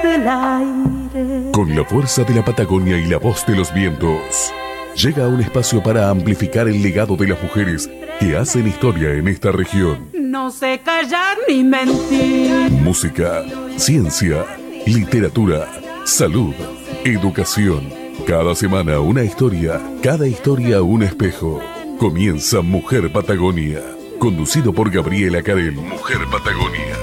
del aire. Con la fuerza de la Patagonia y la voz de los vientos, llega a un espacio para amplificar el legado de las mujeres que hacen historia en esta región. No sé callar ni mentir. Música, ciencia, literatura, salud, educación. Cada semana una historia, cada historia un espejo. Comienza Mujer Patagonia, conducido por Gabriela Carel. Mujer Patagonia.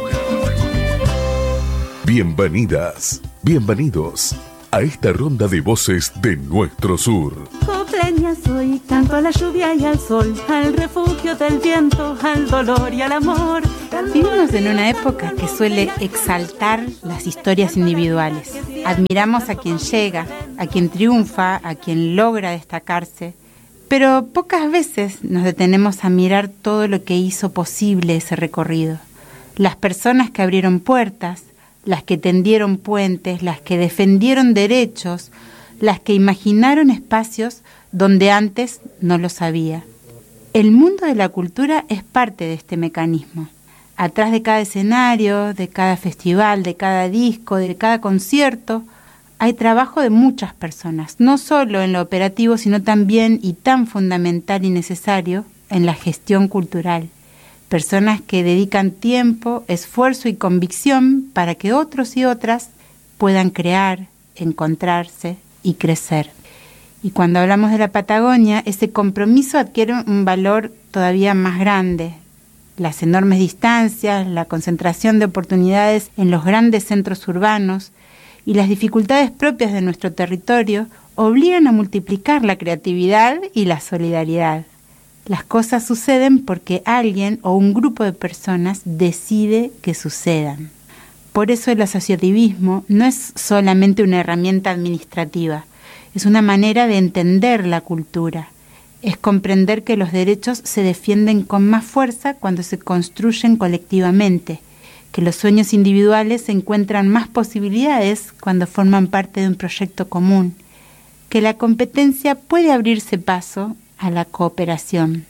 Bienvenidas, bienvenidos a esta ronda de voces de nuestro sur. Copleña soy, canto a la lluvia y al sol, al refugio del viento, al dolor y al amor. Vivimos en una época que suele exaltar las historias individuales. Admiramos a quien llega, a quien triunfa, a quien logra destacarse, pero pocas veces nos detenemos a mirar todo lo que hizo posible ese recorrido. Las personas que abrieron puertas, las que tendieron puentes, las que defendieron derechos, las que imaginaron espacios donde antes no los había. El mundo de la cultura es parte de este mecanismo. Atrás de cada escenario, de cada festival, de cada disco, de cada concierto, hay trabajo de muchas personas, no solo en lo operativo, sino también, y tan fundamental y necesario, en la gestión cultural. Personas que dedican tiempo, esfuerzo y convicción para que otros y otras puedan crear, encontrarse y crecer. Y cuando hablamos de la Patagonia, ese compromiso adquiere un valor todavía más grande. Las enormes distancias, la concentración de oportunidades en los grandes centros urbanos y las dificultades propias de nuestro territorio obligan a multiplicar la creatividad y la solidaridad. Las cosas suceden porque alguien o un grupo de personas decide que sucedan. Por eso el asociativismo no es solamente una herramienta administrativa, es una manera de entender la cultura. Es comprender que los derechos se defienden con más fuerza cuando se construyen colectivamente, que los sueños individuales encuentran más posibilidades cuando forman parte de un proyecto común, que la competencia puede abrirse paso a la cooperación.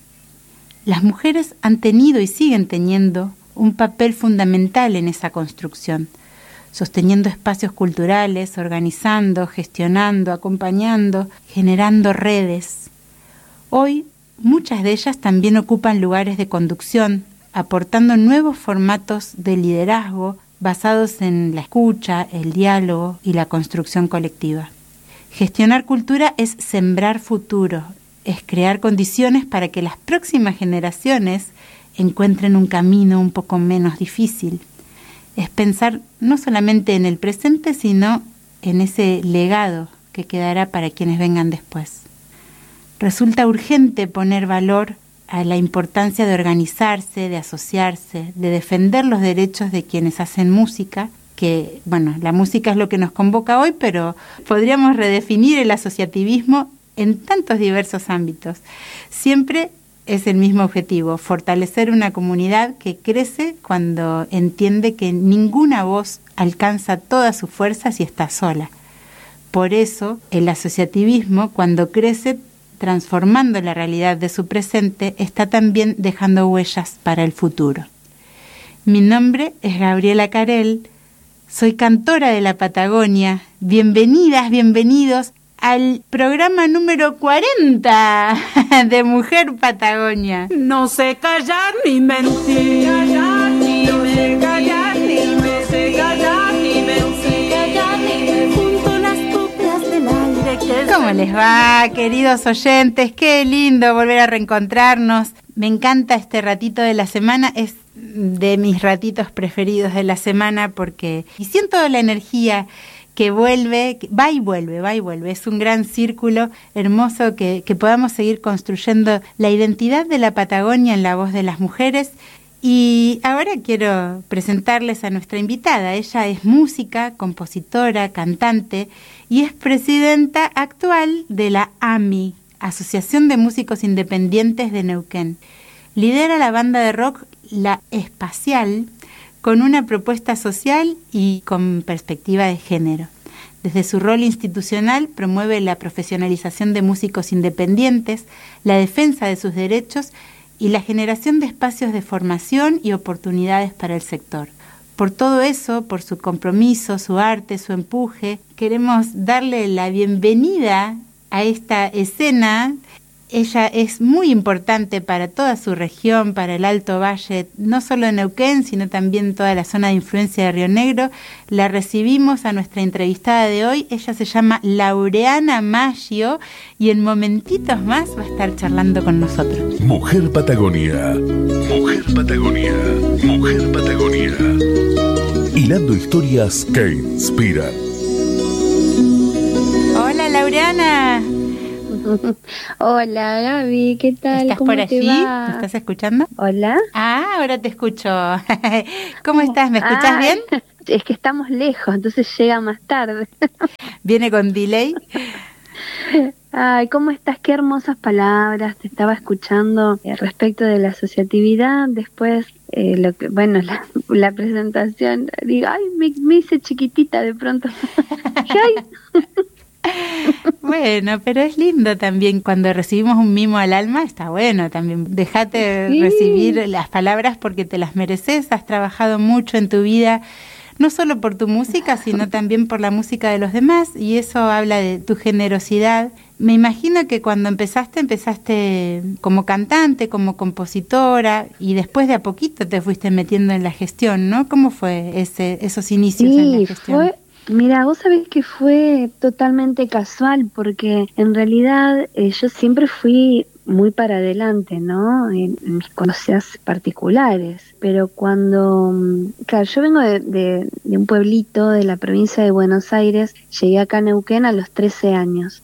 Las mujeres han tenido y siguen teniendo un papel fundamental en esa construcción, sosteniendo espacios culturales, organizando, gestionando, acompañando, generando redes. Hoy, muchas de ellas también ocupan lugares de conducción, aportando nuevos formatos de liderazgo basados en la escucha, el diálogo y la construcción colectiva. Gestionar cultura es sembrar futuro, es crear condiciones para que las próximas generaciones encuentren un camino un poco menos difícil. Es pensar no solamente en el presente, sino en ese legado que quedará para quienes vengan después. Resulta urgente poner valor a la importancia de organizarse, de asociarse, de defender los derechos de quienes hacen música, que, bueno, la música es lo que nos convoca hoy, pero podríamos redefinir el asociativismo en tantos diversos ámbitos. Siempre es el mismo objetivo, fortalecer una comunidad que crece cuando entiende que ninguna voz alcanza toda su fuerza si está sola. Por eso, el asociativismo, cuando crece, transformando la realidad de su presente, está también dejando huellas para el futuro. Mi nombre es Gabriela Carel, soy cantora de la Patagonia. Bienvenidas, bienvenidos al programa número 40 de Mujer Patagonia. No sé callar ni mentir. No sé callar ni mentir. Junto las coplas del aire que... ¿Cómo les va, queridos oyentes? Qué lindo volver a reencontrarnos. Me encanta este ratito de la semana, es de mis ratitos preferidos de la semana porque siento la energía que vuelve, va y vuelve. Es un gran círculo hermoso que podamos seguir construyendo la identidad de la Patagonia en la voz de las mujeres. Y ahora quiero presentarles a nuestra invitada. Ella es música, compositora, cantante y es presidenta actual de la AMI, Asociación de Músicos Independientes de Neuquén. Lidera la banda de rock La Espacial, con una propuesta social y con perspectiva de género. Desde su rol institucional promueve la profesionalización de músicos independientes, la defensa de sus derechos y la generación de espacios de formación y oportunidades para el sector. por todo eso, por su compromiso, su arte, su empuje. Queremos darle la bienvenida a esta escena. Ella es muy importante para toda su región, para el Alto Valle, no solo en Neuquén, sino también toda la zona de influencia de Río Negro. La recibimos a nuestra entrevistada de hoy. Ella se llama Laureana Maggio y en momentitos más va a estar charlando con nosotros. Mujer Patagonia. Mujer Patagonia. Mujer Patagonia. Hilando historias que inspiran. Hola, Laureana. Hola Gaby, ¿qué tal? ¿Estás ¿Cómo por allí? te va? ¿Me estás escuchando? Hola. Ahora te escucho. ¿Cómo estás? ¿Me escuchas bien? Es que estamos lejos, entonces llega más tarde. ¿Viene con delay? Ay, ¿cómo estás? Qué hermosas palabras. Te estaba escuchando respecto de la asociatividad. Después, la presentación. Digo, ay, me hice chiquitita de pronto. Ay. Bueno, pero es lindo también cuando recibimos un mimo al alma, está bueno también. Déjate recibir las palabras porque te las mereces, has trabajado mucho en tu vida, no solo por tu música, sino también por la música de los demás, y eso habla de tu generosidad. Me imagino que cuando empezaste como cantante, como compositora, y después de a poquito te fuiste metiendo en la gestión, ¿no? ¿Cómo fue esos inicios en la gestión? Mira, vos sabés que fue totalmente casual porque en realidad yo siempre fui muy para adelante, ¿no? En mis cosas particulares, pero claro, yo vengo de un pueblito de la provincia de Buenos Aires, llegué acá a Neuquén a los 13 años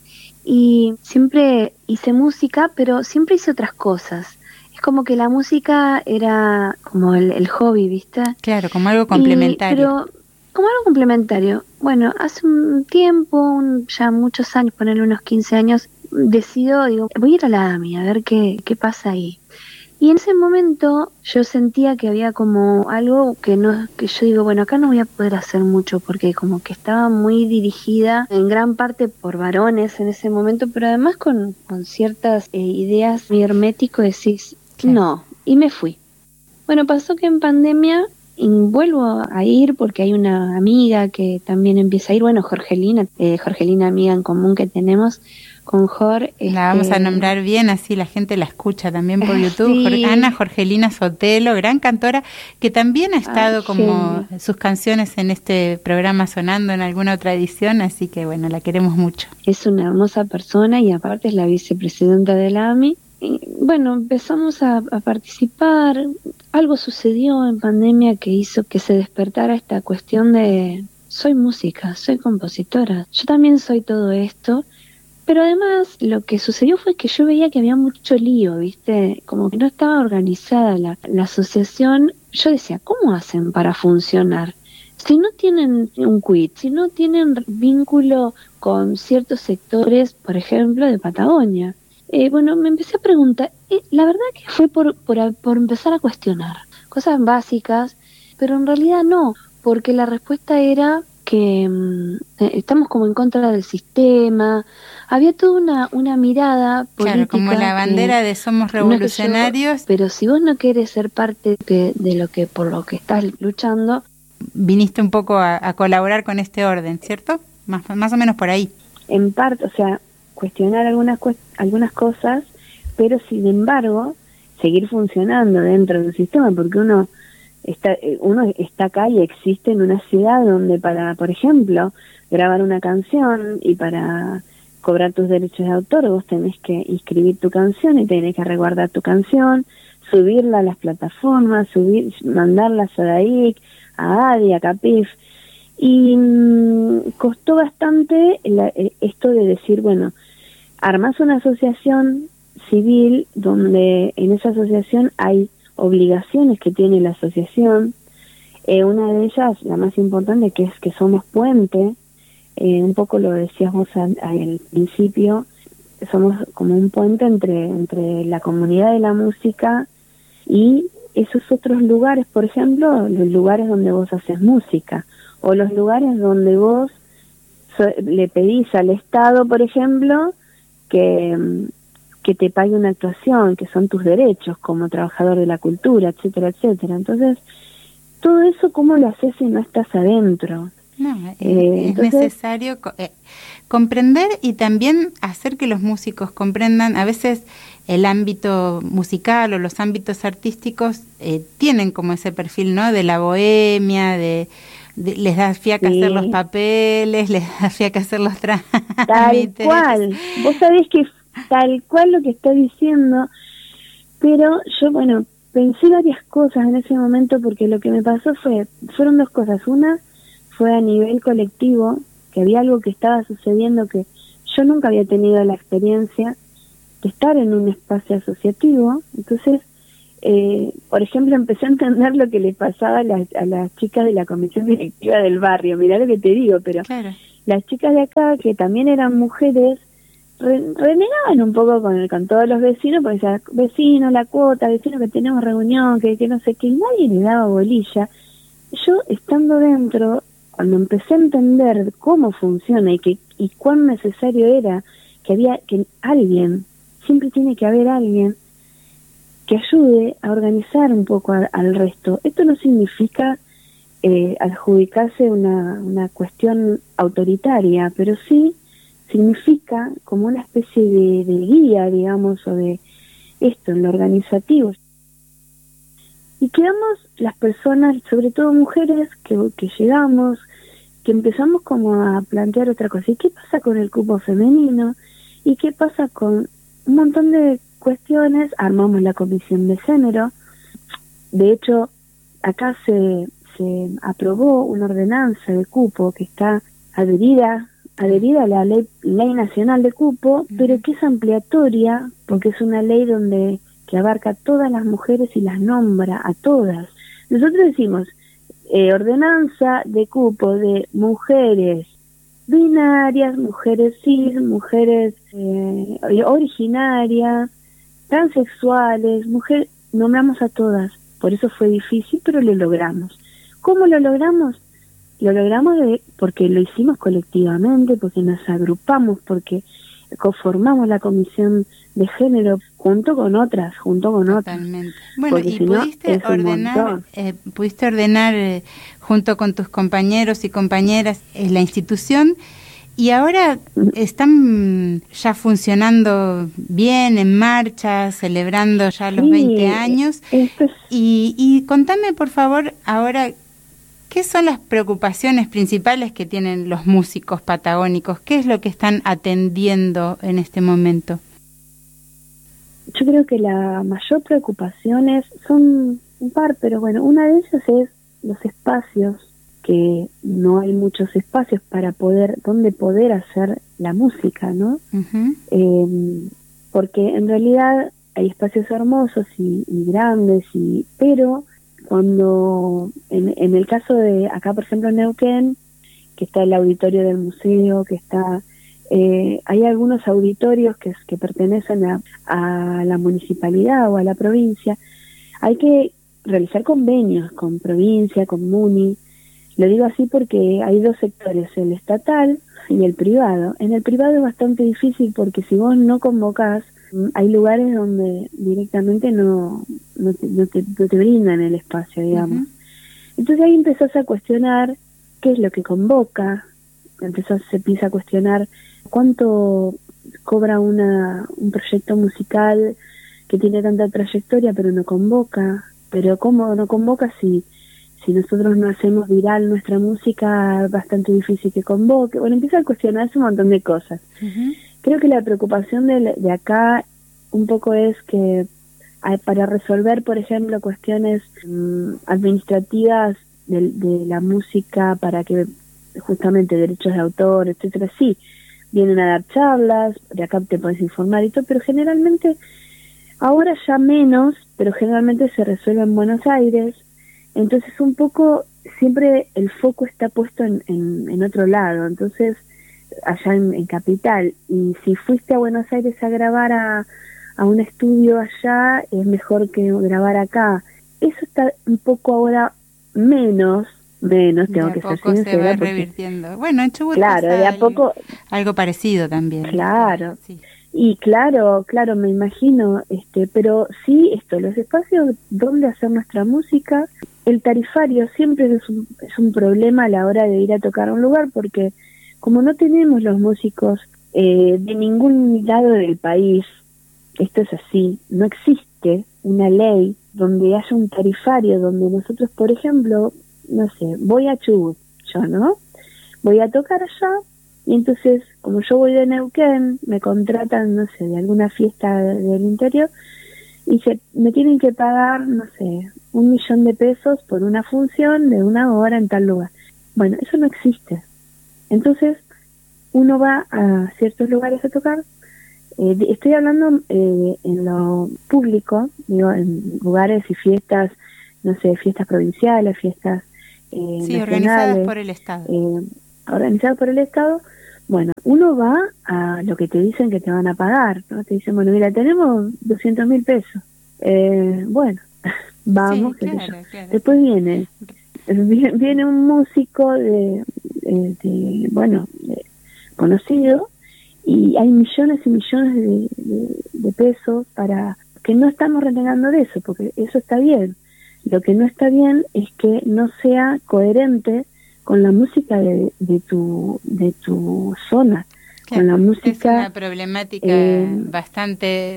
y siempre hice música, pero siempre hice otras cosas. Es como que la música era como el hobby, ¿viste? Claro, como algo complementario. Como algo complementario. Bueno, hace un tiempo, ya muchos años, ponerle unos 15 años, digo, voy a ir a la AMI a ver qué pasa ahí. Y en ese momento yo sentía que había como algo que yo digo, bueno, acá no voy a poder hacer mucho porque como que estaba muy dirigida en gran parte por varones en ese momento, pero además con ciertas ideas muy hermético, decís, no, y me fui. Bueno, pasó que en pandemia y vuelvo a ir porque hay una amiga que también empieza a ir, bueno, Jorgelina, amiga en común que tenemos con Jorge. La vamos a nombrar bien, así la gente la escucha también por YouTube. Sí. Ana Jorgelina Sotelo, gran cantora, que también ha estado como sus canciones en este programa sonando en alguna otra edición, así que bueno, la queremos mucho. Es una hermosa persona y aparte es la vicepresidenta de la AMI. Y, bueno, empezamos a participar. Algo sucedió en pandemia que hizo que se despertara esta cuestión de soy música, soy compositora, yo también soy todo esto, pero además lo que sucedió fue que yo veía que había mucho lío, ¿viste? Como que no estaba organizada la asociación. Yo decía, ¿cómo hacen para funcionar? Si no tienen un quit, si no tienen vínculo con ciertos sectores, por ejemplo, de Patagonia. Bueno, me empecé a preguntar, la verdad que fue por empezar a cuestionar cosas básicas, pero en realidad no, porque la respuesta era que estamos como en contra del sistema. Había toda una mirada política. Claro, como la bandera de somos revolucionarios. Pero si vos no querés ser parte de por lo que estás luchando. Viniste un poco a colaborar con este orden, ¿cierto? Más o menos por ahí. En parte, o sea, cuestionar algunas cosas, pero sin embargo seguir funcionando dentro del sistema, porque uno está acá y existe en una ciudad donde para, por ejemplo, grabar una canción y para cobrar tus derechos de autor vos tenés que inscribir tu canción y tenés que resguardar tu canción, subirla a las plataformas, mandarla a SODAIC, a ADI, a CAPIF. Y costó bastante esto de decir, bueno, armás una asociación civil donde en esa asociación hay obligaciones que tiene la asociación. Una de ellas, la más importante, que es que somos puente, un poco lo decías vos al principio, somos como un puente entre la comunidad de la música y esos otros lugares, por ejemplo, los lugares donde vos haces música, o los lugares donde vos le pedís al Estado, por ejemplo, que te pague una actuación, que son tus derechos como trabajador de la cultura, etcétera, etcétera. Entonces, todo eso, ¿cómo lo haces si no estás adentro? No, es necesario comprender y también hacer que los músicos comprendan. A veces el ámbito musical o los ámbitos artísticos tienen como ese perfil, ¿no? De la bohemia, les da fiaca hacer los papeles, les da fiaca hacer los trámites. Tal cual. Vos sabés que tal cual lo que está diciendo, pero yo, bueno, pensé varias cosas en ese momento, porque lo que me pasó fueron dos cosas. Una fue a nivel colectivo, que había algo que estaba sucediendo que yo nunca había tenido la experiencia de estar en un espacio asociativo. Entonces, por ejemplo, empecé a entender lo que le pasaba a las chicas de la comisión directiva del barrio. Mirá lo que te digo, pero claro, las chicas de acá, que también eran mujeres, renegaban un poco con todos los vecinos, porque decían, vecino, la cuota, vecino, que tenemos reunión, que no sé qué, y nadie le daba bolilla. Yo, estando dentro, cuando empecé a entender cómo funciona y cuán necesario era que alguien, siempre tiene que haber alguien que ayude a organizar un poco al resto. Esto no significa adjudicarse una cuestión autoritaria, pero sí significa como una especie de guía, digamos, o de esto, en lo organizativo. Y quedamos las personas, sobre todo mujeres, que llegamos, que empezamos como a plantear otra cosa. ¿Y qué pasa con el cupo femenino? ¿Y qué pasa con un montón de cuestiones? Armamos la comisión de género. De hecho, acá se aprobó una ordenanza de cupo que está adherida a la ley nacional de cupo, pero que es ampliatoria, porque es una ley que abarca a todas las mujeres y las nombra a todas. Nosotros decimos ordenanza de cupo de mujeres binarias, mujeres cis, mujeres originarias, transexuales, nombramos a todas. Por eso fue difícil, pero lo logramos. ¿Cómo lo logramos? Lo logramos porque lo hicimos colectivamente, porque nos agrupamos, porque conformamos la comisión de género junto con otras. Totalmente. Bueno, y si pudiste ordenar junto con tus compañeros y compañeras la institución, y ahora están ya funcionando bien, en marcha, celebrando ya los 20 años. Y contame, por favor, ahora, ¿qué son las preocupaciones principales que tienen los músicos patagónicos? ¿Qué es lo que están atendiendo en este momento? Yo creo que la mayor preocupación son un par, pero bueno, una de ellas es los espacios, que no hay muchos espacios donde poder hacer la música, ¿no? Uh-huh. Porque en realidad hay espacios hermosos y grandes, pero cuando en el caso de acá, por ejemplo, en Neuquén, que está el auditorio del museo, que está hay algunos auditorios que pertenecen a la municipalidad o a la provincia. Hay que realizar convenios con provincia, con MUNI. Lo digo así porque hay dos sectores, el estatal y el privado. En el privado es bastante difícil, porque si vos no convocás, hay lugares donde directamente no te brindan el espacio, digamos. Uh-huh. Entonces ahí empezás a cuestionar qué es lo que convoca, se empieza a cuestionar cuánto cobra un proyecto musical que tiene tanta trayectoria pero no convoca, pero cómo no convoca si nosotros no hacemos viral nuestra música, bastante difícil que convoque. Bueno, empieza a cuestionarse un montón de cosas. Uh-huh. Creo que la preocupación de acá un poco es que para resolver, por ejemplo, cuestiones administrativas de la música, para que justamente derechos de autor, etcétera, sí, vienen a dar charlas, de acá te puedes informar y todo, pero generalmente, ahora ya menos, pero generalmente se resuelve en Buenos Aires. Entonces un poco siempre el foco está puesto en otro lado, entonces allá en Capital, y si fuiste a Buenos Aires a grabar a un estudio allá, es mejor que grabar acá. Eso está un poco ahora menos, tengo que ser sincera. Se va revirtiendo. Bueno, en Chubut claro, de a poco algo parecido también. Claro. Sí. Y claro, me imagino, pero sí, los espacios donde hacer nuestra música, el tarifario siempre es un problema a la hora de ir a tocar a un lugar, porque como no tenemos los músicos de ningún lado del país, esto es así, no existe una ley donde haya un tarifario, donde nosotros, por ejemplo, no sé, voy a Chubut, yo, ¿no? Voy a tocar allá, y entonces, como yo voy de Neuquén, me contratan, no sé, de alguna fiesta del interior, y me tienen que pagar, no sé, 1.000.000 de pesos por una función de 1 hora en tal lugar. Bueno, eso no existe. Entonces, uno va a ciertos lugares a tocar. Estoy hablando en lo público, digo, en lugares y fiestas, no sé, fiestas provinciales, fiestas sí, nacionales, organizadas por el Estado. Organizadas por el Estado. Bueno, uno va a lo que te dicen que te van a pagar, ¿no? Te dicen, bueno, mira, tenemos 200.000 pesos. Bueno, vamos. Sí, claro. Después viene un músico conocido, y hay millones y millones de pesos para que no estamos renegando de eso, porque eso está bien. Lo que no está bien es que no sea coherente con la música de tu zona, claro, con la música. Es una problemática bastante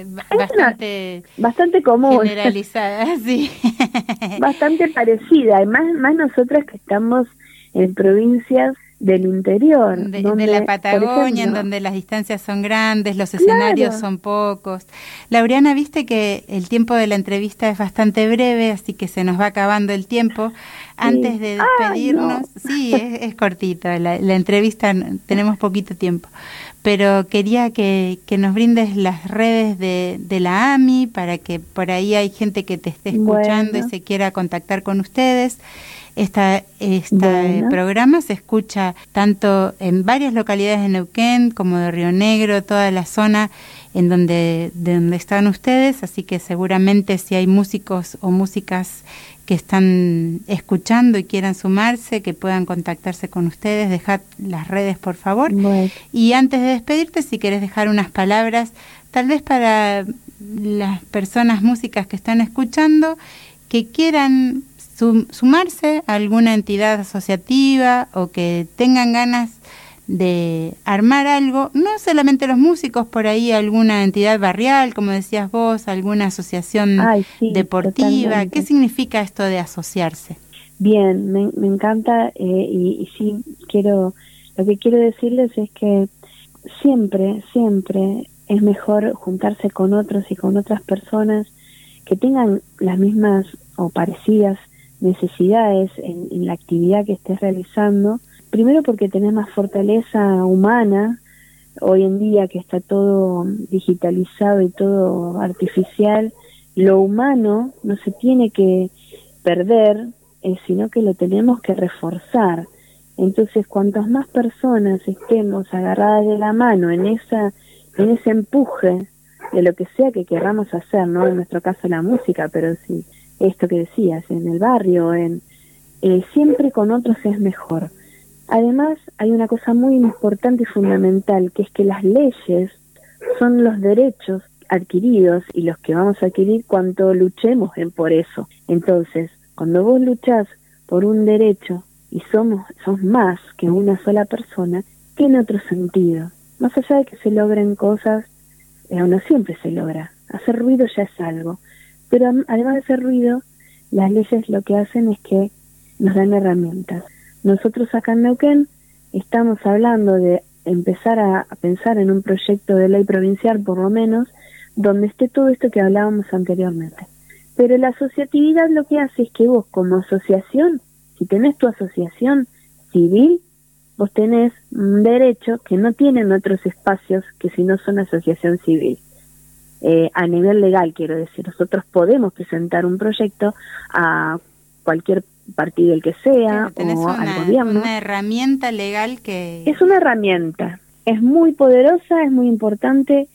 común, generalizada, sí. Bastante parecida, más nosotras que estamos en provincias del interior, de la Patagonia, en donde las distancias son grandes, los escenarios son pocos. Laureana, viste que el tiempo de la entrevista es bastante breve, así que se nos va acabando el tiempo. Antes de despedirnos, sí, es cortito, la entrevista tenemos poquito tiempo, pero quería que nos brindes las redes de la AMI, para que por ahí hay gente que te esté escuchando y se quiera contactar con ustedes. Este programa se escucha tanto en varias localidades de Neuquén como de Río Negro, toda la zona de donde están ustedes, así que seguramente si hay músicos o músicas que están escuchando y quieran sumarse, que puedan contactarse con ustedes. Dejad las redes, por favor. Bueno. Y antes de despedirte, si querés dejar unas palabras, tal vez para las personas músicas que están escuchando, que quieran sumarse a alguna entidad asociativa o que tengan ganas de armar algo, no solamente los músicos, por ahí alguna entidad barrial, como decías vos, alguna asociación deportiva. Totalmente. ¿Qué significa esto de asociarse? Bien, me encanta, y sí, lo que quiero decirles es que siempre es mejor juntarse con otros y con otras personas que tengan las mismas o parecidas necesidades en la actividad que estés realizando. Primero porque tenés más fortaleza humana, hoy en día que está todo digitalizado y todo artificial, lo humano no se tiene que perder, sino que lo tenemos que reforzar. Entonces, cuantas más personas estemos agarradas de la mano en ese empuje de lo que sea que querramos hacer, ¿no? En nuestro caso la música, pero sí, esto que decías, en el barrio, siempre con otros es mejor. Además, hay una cosa muy importante y fundamental, que es que las leyes son los derechos adquiridos y los que vamos a adquirir cuanto luchemos por eso. Entonces, cuando vos luchás por un derecho y sos más que una sola persona, tiene otro sentido. Más allá de que se logren cosas, no siempre se logra. Hacer ruido ya es algo. Pero además de hacer ruido, las leyes lo que hacen es que nos dan herramientas. Nosotros acá en Neuquén estamos hablando de empezar a pensar en un proyecto de ley provincial, por lo menos, donde esté todo esto que hablábamos anteriormente. Pero la asociatividad lo que hace es que vos, como asociación, si tenés tu asociación civil, vos tenés un derecho que no tienen otros espacios que si no son asociación civil. A nivel legal, quiero decir, nosotros podemos presentar un proyecto a cualquier partido el que sea, o al gobierno. Una herramienta legal que... Es una herramienta, es muy poderosa, es muy importante,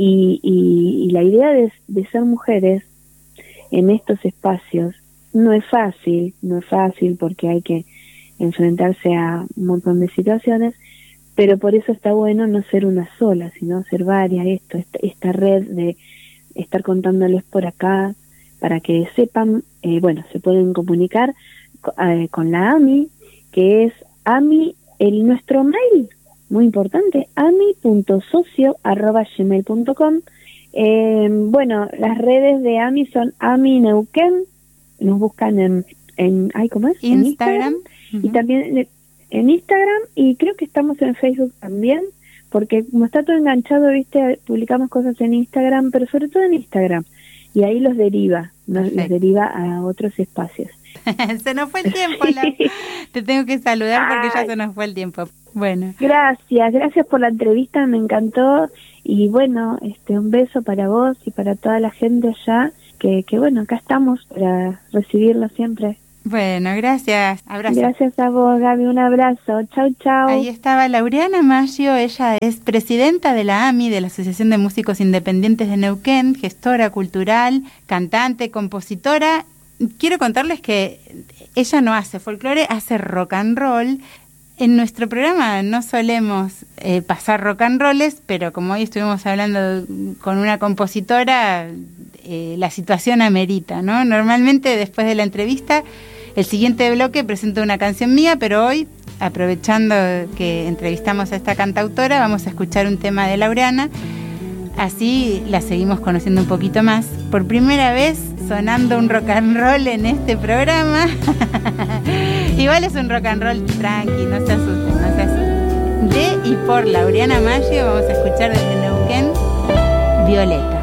y la idea de ser mujeres en estos espacios no es fácil porque hay que enfrentarse a un montón de situaciones, pero por eso está bueno no ser una sola, sino ser varias, esta red de estar contándoles por acá, para que sepan, se pueden comunicar con la AMI, que es AMI, nuestro mail, muy importante, ami.socio@gmail.com. Las redes de AMI son AMI Neuquén, nos buscan en ¿cómo es? Instagram. Y también en Instagram, y creo que estamos en Facebook también, porque como está todo enganchado, viste, publicamos cosas en Instagram, pero sobre todo en Instagram, y ahí los deriva a otros espacios. Se nos fue el tiempo, te tengo que saludar porque ya se nos fue el tiempo. Bueno. Gracias por la entrevista, me encantó, y bueno, un beso para vos y para toda la gente allá, que acá estamos para recibirlo siempre. Bueno, gracias. Abrazo. Gracias a vos, Gaby. Un abrazo. Chau, chau. Ahí estaba Laureana Maggio. Ella es presidenta de la AMI, de la Asociación de Músicos Independientes de Neuquén, gestora cultural, cantante, compositora. Quiero contarles que ella no hace folclore, hace rock and roll. En nuestro programa no solemos pasar rock and rolls, pero como hoy estuvimos hablando con una compositora, la situación amerita, ¿no? Normalmente después de la entrevista, el siguiente bloque presento una canción mía, pero hoy, aprovechando que entrevistamos a esta cantautora, vamos a escuchar un tema de Laureana, así la seguimos conociendo un poquito más. Por primera vez sonando un rock and roll en este programa. Igual es un rock and roll tranqui, no se asusten. De y por Laureana Maggio vamos a escuchar desde Neuquén, Violeta.